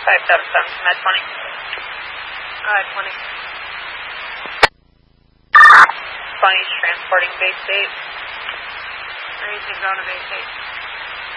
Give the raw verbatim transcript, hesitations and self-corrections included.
five seven seven from Med twenty. Uh, twenty. twenty is transporting base eight. Raising, going to base eight.